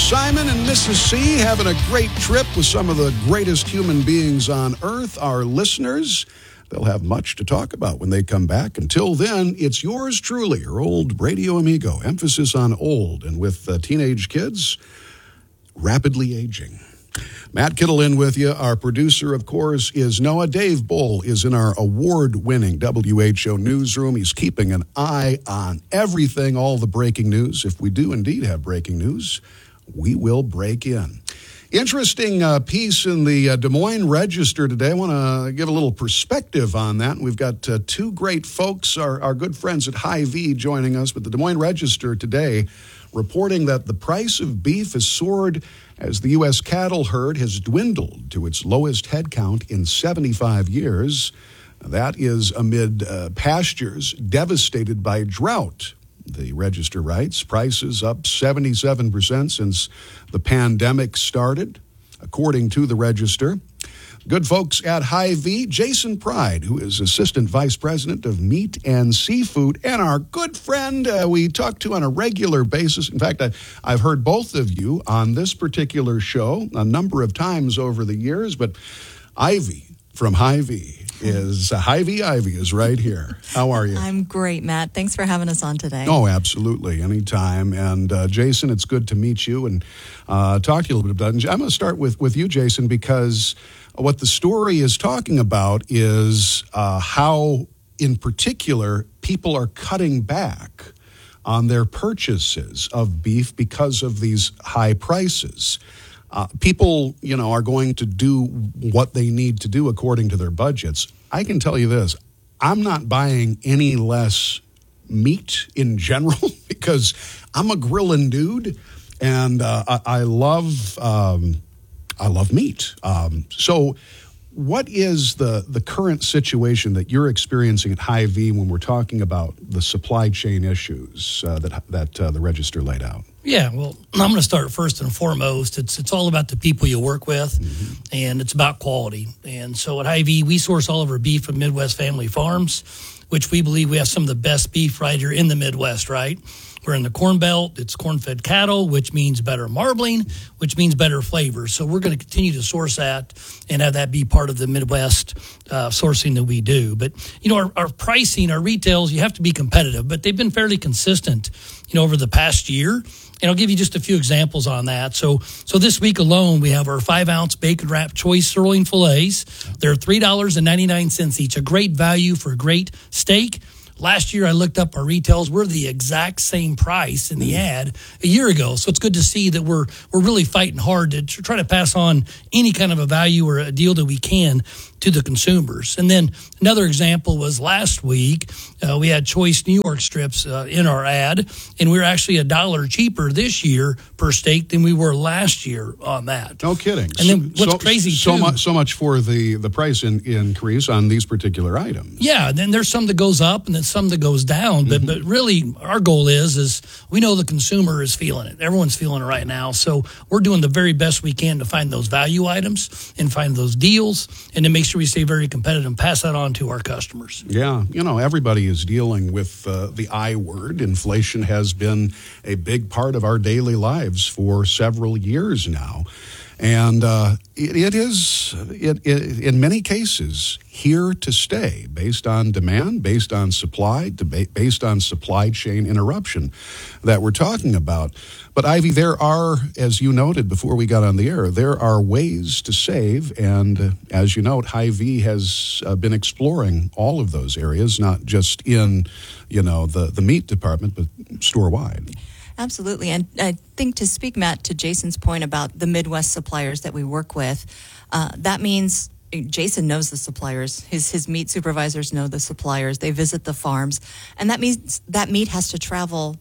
Simon and Mrs. C having a great trip with some of the greatest human beings on earth, our listeners. They'll have much to talk about when they come back. Until then, it's yours truly, your old Radio Amigo. Emphasis on old, and with teenage kids, rapidly aging. Matt Kittle in with you. Our producer, of course, is Noah. Dave Bull is in our award-winning WHO newsroom. He's keeping an eye on everything, all the breaking news. If we do indeed have breaking news, we will break in. Interesting piece in the Des Moines Register today. I want to give a little perspective on that. We've got two great folks, our good friends at Hy-Vee joining us with the Des Moines Register today, reporting that the price of beef has soared as the U.S. cattle herd has dwindled to its lowest head count in 75 years. That is amid pastures devastated by drought. The Register writes, prices up 77% since the pandemic started, according to the Register. Good folks at Hy-Vee, Jason Pride, who is Assistant Vice President of Meat and Seafood, and our good friend we talk to on a regular basis. In fact, I've heard both of you on this particular show a number of times over the years, but Ivy from Hy-Vee is Ivy is right here. How are you? I'm great, Matt. Thanks for having us on today. Oh, absolutely. Anytime. And Jason, it's good to meet you and talk to you a little bit about it. I'm going to start with you, Jason, because what the story is talking about is how, in particular, people are cutting back on their purchases of beef because of these high prices. People, are going to do what they need to do according to their budgets. I can tell you this, I'm not buying any less meat in general because I'm a grilling dude and I love meat. So what is the current situation that you're experiencing at Hy-Vee when we're talking about the supply chain issues that the Register laid out? Yeah, well, I'm going to start first and foremost. It's all about the people you work with, and it's about quality. And so at Hy-Vee, we source all of our beef from Midwest Family Farms, which we believe we have some of the best beef right here in the Midwest, right? We're in the Corn Belt. It's corn-fed cattle, which means better marbling, which means better flavor. So we're going to continue to source that and have that be part of the Midwest sourcing that we do. But, our pricing, our retails, you have to be competitive, but they've been fairly consistent, over the past year. And I'll give you just a few examples on that. So this week alone, we have our 5-ounce bacon-wrapped choice sirloin fillets. They're $3.99 each, a great value for a great steak. Last year, I looked up our retails. We're the exact same price in the ad a year ago. So it's good to see that we're really fighting hard to try to pass on any kind of a value or a deal that we can to the consumers. And then another example was last week, we had choice New York strips in our ad, and we were actually $1 cheaper this year per steak than we were last year on that. No kidding. And then what's crazy so much for the price increase on these particular items. Yeah, and then there's some that goes up and then some that goes down. But really, our goal is we know the consumer is feeling it. Everyone's feeling it right now. So we're doing the very best we can to find those value items and find those deals and to make sure we stay very competitive and pass that on to our customers. Yeah, everybody is dealing with the I word. Inflation has been a big part of our daily lives for several years now. And it is, in many cases, here to stay based on demand, based on supply, based on supply chain interruption that we're talking about. But, Ivy, there are, as you noted before we got on the air, there are ways to save. And as you note, Hy-Vee has been exploring all of those areas, not just in, the meat department, but store-wide. Absolutely. And I think to speak, Matt, to Jason's point about the Midwest suppliers that we work with, that means Jason knows the suppliers. His meat supervisors know the suppliers. They visit the farms. And that means that meat has to travel,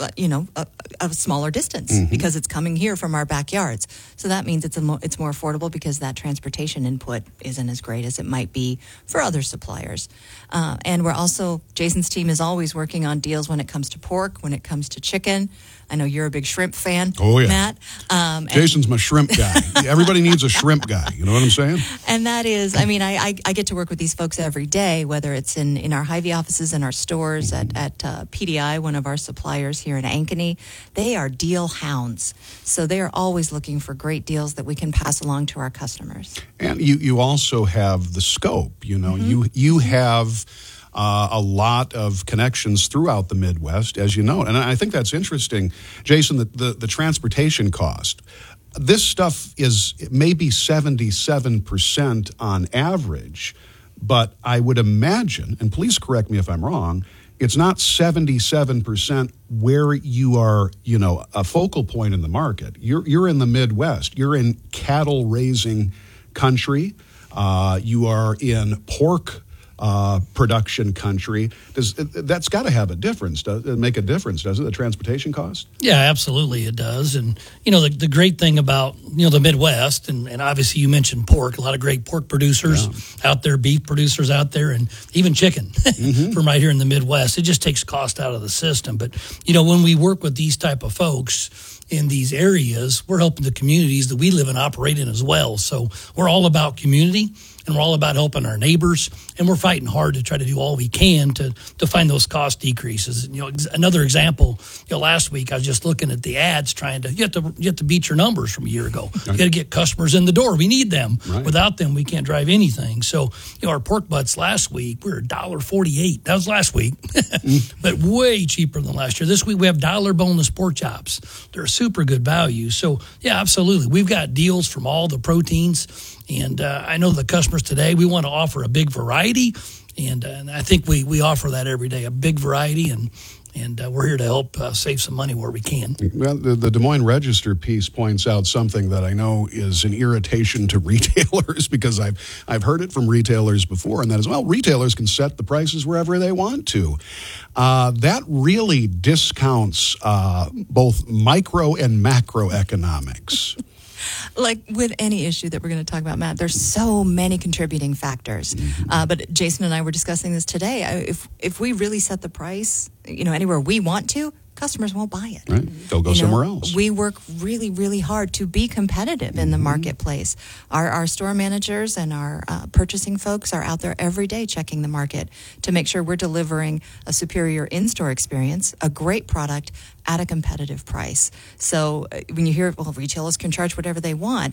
a smaller distance because it's coming here from our backyards. So that means it's more affordable because that transportation input isn't as great as it might be for other suppliers. And we're also, Jason's team is always working on deals when it comes to pork, when it comes to chicken. I know you're a big shrimp fan, Matt. Jason's my shrimp guy. Everybody needs a shrimp guy. You know what I'm saying? And that is, I get to work with these folks every day, whether it's in our Hy-Vee offices, in our stores, at PDI, one of our suppliers here here in Ankeny, they are deal hounds. So they are always looking for great deals that we can pass along to our customers. And you also have the scope. You have a lot of connections throughout the Midwest, as you know. And I think that's interesting, Jason, the transportation cost. This stuff is maybe 77% on average, but I would imagine, and please correct me if I'm wrong, it's not 77% where you are, a focal point in the market. You're in the Midwest. You're in cattle raising country. You are in pork production country. That's got to have a difference, make a difference, doesn't it, the transportation cost? Yeah, absolutely it does. And, the great thing about, the Midwest, and obviously you mentioned pork, a lot of great pork producers out there, beef producers out there, and even chicken from right here in the Midwest. It just takes cost out of the system. But, when we work with these type of folks in these areas, we're helping the communities that we live and operate in as well. So we're all about community. And we're all about helping our neighbors, and we're fighting hard to try to do all we can to find those cost decreases. Another example, last week I was just looking at the ads you have to beat your numbers from a year ago. You got to get customers in the door. We need them. Right. Without them, we can't drive anything. So, our pork butts last week, we were $1.48. That was last week, but way cheaper than last year. This week we have $1 boneless pork chops. They're a super good value. So, yeah, absolutely. We've got deals from all the proteins. And I know the customers today, we want to offer a big variety, and I think we offer that every day, a big variety, and we're here to help save some money where we can. Well, the Des Moines Register piece points out something that I know is an irritation to retailers, because I've heard it from retailers before, and that is, retailers can set the prices wherever they want to. That really discounts both micro and macroeconomics. Like with any issue that we're going to talk about, Matt, there's so many contributing factors. But Jason and I were discussing this today. If we really set the price, anywhere we want to, customers won't buy it. Right. They'll go somewhere else. We work really, really hard to be competitive in the marketplace. Our store managers and our purchasing folks are out there every day checking the market to make sure we're delivering a superior in-store experience, a great product at a competitive price. So when you hear, retailers can charge whatever they want,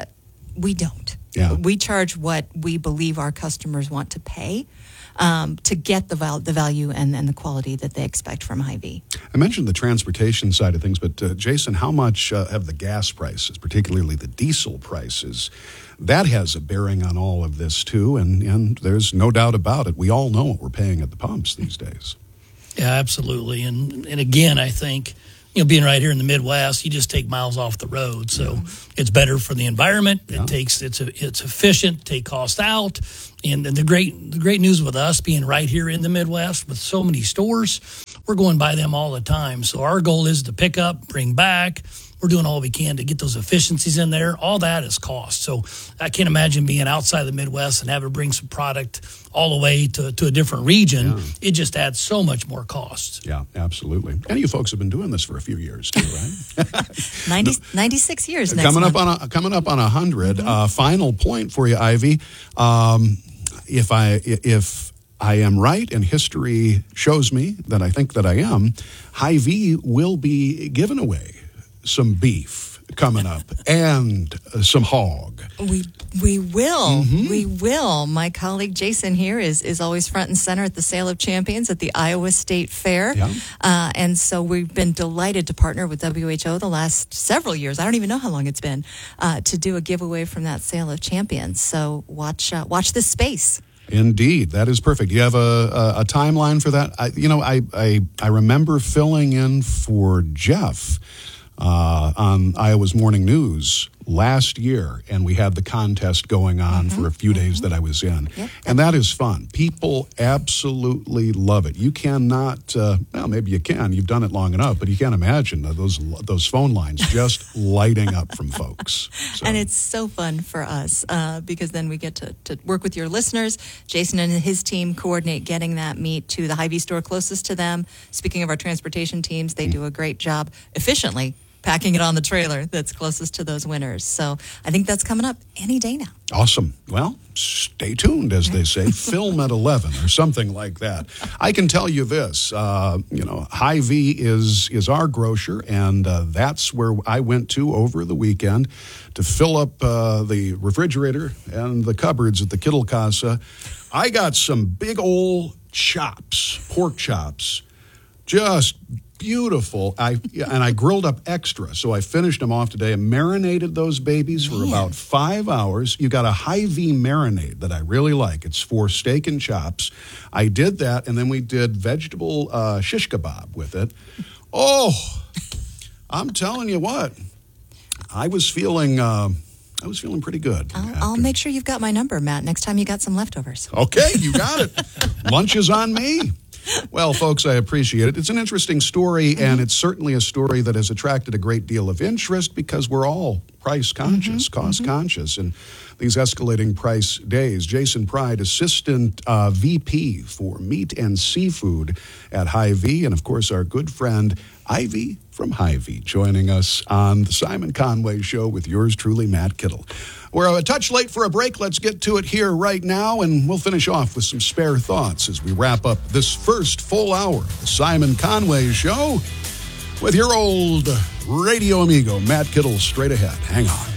we don't. Yeah. We charge what we believe our customers want to pay. To get the value and the quality that they expect from Hy-Vee. I mentioned the transportation side of things, but Jason, how much have the gas prices, particularly the diesel prices, that has a bearing on all of this too, and there's no doubt about it. We all know what we're paying at the pumps these days. Yeah, absolutely. And again, I think, being right here in the Midwest, you just take miles off the road. So it's better for the environment. It's efficient, take cost out. And the great news with us being right here in the Midwest with so many stores, we're going by them all the time. So our goal is to pick up, bring back. We're doing all we can to get those efficiencies in there. All that is cost. So I can't imagine being outside the Midwest and having to bring some product all the way to a different region. Yeah. It just adds so much more cost. Yeah, absolutely. And you folks have been doing this for a few years too, right? 96 years next coming month. up on 100. Final point for you, Ivy. If I am right, and history shows me that I think that I am, Hy-Vee will be giving away some beef coming up and some hog. We will. We will. My colleague Jason here is always front and center at the Sale of Champions at the Iowa State Fair. Yeah. And so we've been delighted to partner with WHO the last several years. I don't even know how long it's been to do a giveaway from that Sale of Champions. So watch this space. Indeed, that is perfect. You have a timeline for that? I remember filling in for Jeff on Iowa's Morning News last year, and we had the contest going on for a few days that I was in. Yep. And that is fun. People absolutely love it. You cannot, maybe you can. You've done it long enough, but you can't imagine those phone lines just lighting up from folks. So. And it's so fun for us because then we get to work with your listeners. Jason and his team coordinate getting that meat to the Hy-Vee store closest to them. Speaking of our transportation teams, they do a great job efficiently packing it on the trailer that's closest to those winners. So I think that's coming up any day now. Awesome. Well, stay tuned, as they say. Film at 11 or something like that. I can tell you this, Hy-Vee is our grocer, and that's where I went to over the weekend to fill up the refrigerator and the cupboards at the Kittle Casa. I got some big old chops, pork chops, just beautiful. I grilled up extra, so I finished them off today and marinated those babies for about 5 hours. You got a Hy-Vee marinade that I really like. It's for steak and chops. I did that, and then we did vegetable shish kebab with it. Oh, I'm telling you what, I was feeling pretty good. I'll make sure you've got my number, Matt, next time you got some leftovers. Okay, you got it. Lunch is on me. Well, folks, I appreciate it. It's an interesting story, and it's certainly a story that has attracted a great deal of interest because we're all price conscious, cost conscious, and these escalating price days. Jason Pride, Assistant VP for Meat and Seafood at Hy-Vee, and of course our good friend Ivy from Hy-Vee, joining us on the Simon Conway Show with yours truly, Matt Kittle. We're a touch late for a break. Let's get to it here right now, and we'll finish off with some spare thoughts as we wrap up this first full hour of the Simon Conway Show with your old radio amigo, Matt Kittle, straight ahead. Hang on.